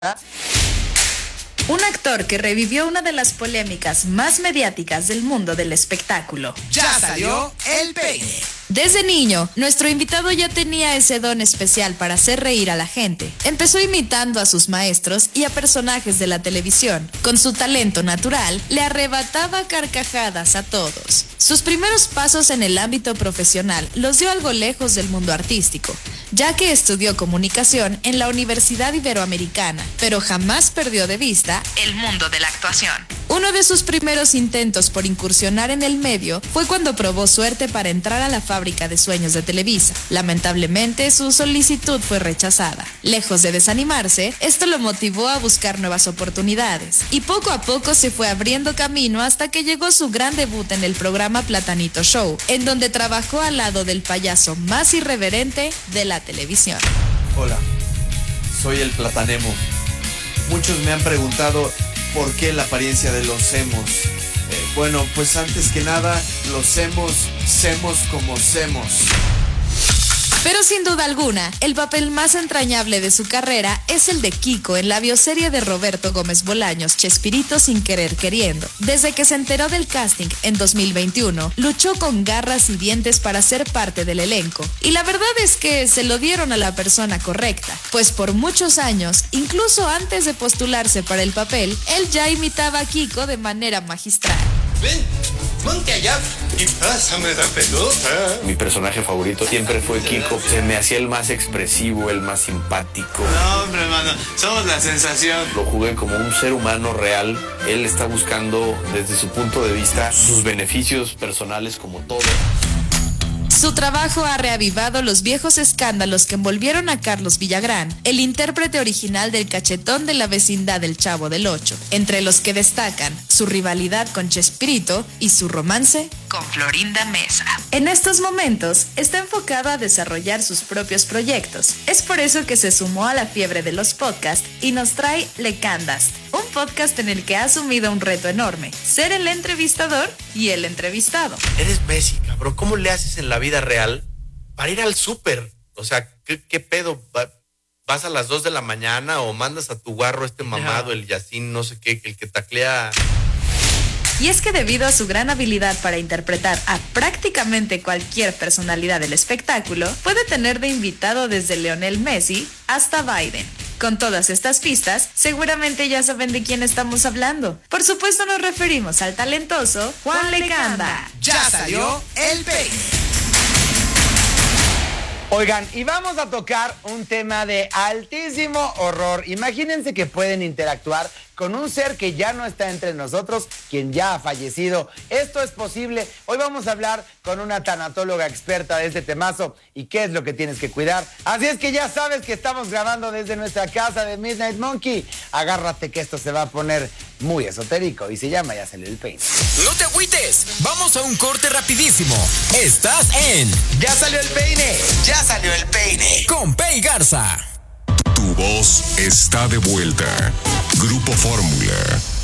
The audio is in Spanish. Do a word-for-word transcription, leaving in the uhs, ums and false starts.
Un actor que revivió una de las polémicas más mediáticas del mundo del espectáculo. Ya salió el peine. Desde niño, nuestro invitado ya tenía ese don especial para hacer reír a la gente. Empezó imitando a sus maestros y a personajes de la televisión. Con su talento natural, le arrebataba carcajadas a todos. Sus primeros pasos en el ámbito profesional los dio algo lejos del mundo artístico, ya que estudió comunicación en la Universidad Iberoamericana, pero jamás perdió de vista el mundo de la actuación. Uno de sus primeros intentos por incursionar en el medio fue cuando probó suerte para entrar a la fábrica de sueños de Televisa. Lamentablemente, su solicitud fue rechazada. Lejos de desanimarse, esto lo motivó a buscar nuevas oportunidades, y poco a poco se fue abriendo camino hasta que llegó su gran debut en el programa Platanito Show, en donde trabajó al lado del payaso más irreverente de la televisión. Hola, soy el Platanemo. Muchos me han preguntado por qué la apariencia de los emos. Eh, bueno, pues antes que nada, los emos, semos como semos. Pero sin duda alguna, el papel más entrañable de su carrera es el de Kiko en la bioserie de Roberto Gómez Bolaños, Chespirito sin querer queriendo. Desde que se enteró del casting en dos mil veintiuno, luchó con garras y dientes para ser parte del elenco. Y la verdad es que se lo dieron a la persona correcta, pues por muchos años, incluso antes de postularse para el papel, él ya imitaba a Kiko de manera magistral. Ven, ponte allá y pásame la pelota. Mi personaje favorito siempre fue Kiko. Se me hacía el más expresivo, el más simpático. No, hombre, hermano, somos la sensación. Lo jugué como un ser humano real. Él está buscando, desde su punto de vista, sus beneficios personales como todo. Su trabajo ha reavivado los viejos escándalos que envolvieron a Carlos Villagrán, el intérprete original del cachetón de la vecindad del Chavo del Ocho, entre los que destacan su rivalidad con Chespirito y su romance con Florinda Mesa. En estos momentos está enfocado a desarrollar sus propios proyectos. Es por eso que se sumó a la fiebre de los podcasts y nos trae Le Candast, un podcast en el que ha asumido un reto enorme: ser el entrevistador y el entrevistado. Eres Messi, cabrón. ¿Cómo le haces en la vida real para ir al súper? O sea, ¿qué, qué pedo? ¿Vas a las dos de la mañana o mandas a tu guarro este mamado, no. el Yacín, no sé qué, el que taclea? Y es que debido a su gran habilidad para interpretar a prácticamente cualquier personalidad del espectáculo, puede tener de invitado desde Lionel Messi hasta Biden. Con todas estas pistas, seguramente ya saben de quién estamos hablando. Por supuesto nos referimos al talentoso Juan Lecanda. Ya salió el peine. Oigan, y vamos a tocar un tema de altísimo horror. Imagínense que pueden interactuar con un ser que ya no está entre nosotros, quien ya ha fallecido. Esto es posible. Hoy vamos a hablar con una tanatóloga experta de este temazo y qué es lo que tienes que cuidar. Así es que ya sabes que estamos grabando desde nuestra casa de Midnight Monkey. Agárrate que esto se va a poner muy esotérico y se llama Ya salió el peine. No te agüites, vamos a un corte rapidísimo. Estás en Ya salió el peine. Ya salió el peine con Pei Garza. Tu voz está de vuelta. Grupo Fórmula.